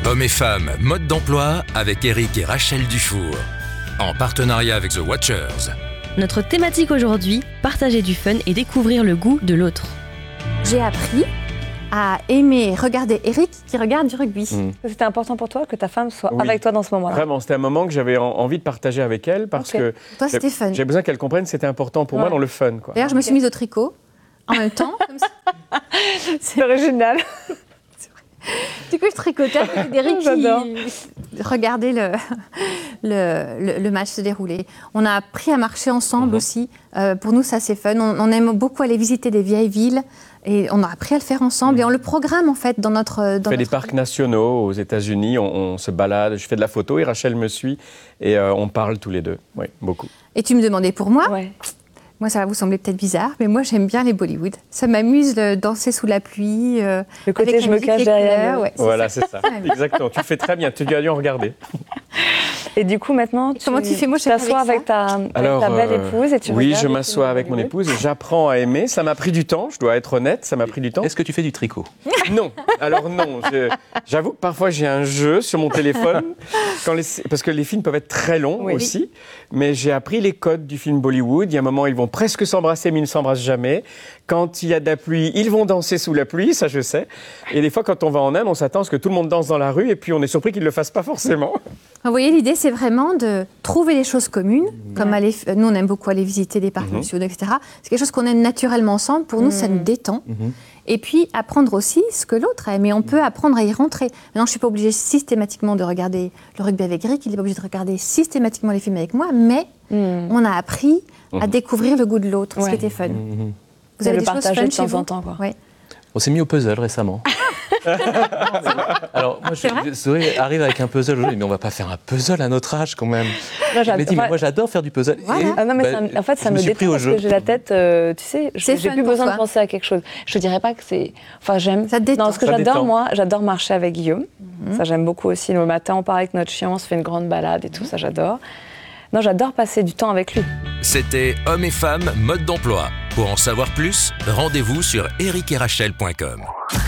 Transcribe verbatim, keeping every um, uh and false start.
Hommes et femmes, mode d'emploi avec Eric et Rachel Dufour. En partenariat avec The Watchers. Notre thématique aujourd'hui, partager du fun et découvrir le goût de l'autre. J'ai appris à aimer regarder Eric qui regarde du rugby. Mmh. C'était important pour toi que ta femme soit oui. avec toi dans ce moment-là. Vraiment, c'était un moment que j'avais envie de partager avec elle parce okay. que toi, c'était fun. J'ai besoin qu'elle comprenne que c'était important pour ouais. moi dans le fun. Quoi. D'ailleurs, je me suis mise au tricot en même temps. Comme ça. C'est original. Du coup, je tricotais avec Eric qui regardait le, le, le, le match se dérouler. On a appris à marcher ensemble mmh. aussi. Euh, pour nous, ça, c'est fun. On, on aime beaucoup aller visiter des vieilles villes et on a appris à le faire ensemble. Mmh. Et on le programme, en fait, dans notre... Dans on fait notre... des parcs nationaux aux États-Unis. On, on se balade, je fais de la photo et Rachel me suit. Et euh, on parle tous les deux. Oui, beaucoup. Et tu me demandais pour moi ouais. Moi, ça va vous sembler peut-être bizarre, mais moi, j'aime bien les Bollywood. Ça m'amuse de danser sous la pluie. Euh, le côté je me cache derrière. Ouais, c'est voilà, ça. c'est ça. Exactement. Tu le fais très bien. Tu as dû en regarder. Et du coup, maintenant, tu, comment tu fais moi, je t'assois avec, avec, ta, avec Alors, ta belle épouse et tu oui, je m'assois avec mon épouse et j'apprends à aimer. Ça m'a pris du temps, je dois être honnête, ça m'a pris du temps. Est-ce que tu fais du tricot? Non. Alors non. Je, j'avoue que parfois j'ai un jeu sur mon téléphone, quand les, parce que les films peuvent être très longs oui. aussi. Mais j'ai appris les codes du film Bollywood. Il y a un moment, ils vont presque s'embrasser, mais ils ne s'embrassent jamais. Quand il y a de la pluie, ils vont danser sous la pluie, ça je sais. Et des fois, quand on va en Inde, on s'attend à ce que tout le monde danse dans la rue et puis on est surpris qu'ils ne le fassent pas forcément. Vous voyez, l'idée, c'est vraiment de trouver des choses communes. Mmh. Comme aller, nous, on aime beaucoup aller visiter des parcs mmh. nationaux, et cetera. C'est quelque chose qu'on aime naturellement ensemble. Pour nous, mmh. ça nous détend. Mmh. Et puis, apprendre aussi ce que l'autre aime. Et on peut apprendre à y rentrer. Maintenant, je ne suis pas obligée systématiquement de regarder le rugby avec Eric. Il n'est pas obligé de regarder systématiquement les films avec moi. Mais mmh. on a appris mmh. à découvrir le goût de l'autre, ouais. ce qui était fun. Mmh. Vous avez le des choses fun de chez temps vous en temps, quoi. Ouais. On s'est mis au puzzle récemment. Alors, moi, je, Zoé arrive avec un puzzle aujourd'hui, mais on ne va pas faire un puzzle à notre âge quand même. Moi, j'adore, dit, mais moi, j'adore faire du puzzle. Voilà. Et, ah non, mais bah, ça, en fait, ça me, me détend parce que j'ai la tête, euh, tu sais, je, j'ai plus besoin toi. de penser à quelque chose. Je ne dirais pas que c'est... Enfin, j'aime... Ça te détend. Non, ce que ça j'adore, détend. moi, j'adore marcher avec Guillaume. Mm-hmm. Ça, j'aime beaucoup aussi. Le matin, on part avec notre chien, on se fait une grande balade et tout, ça, j'adore. Non, j'adore passer du temps avec lui. C'était Hommes et femmes, mode d'emploi. Pour en savoir plus, rendez-vous sur eric et rachel point com.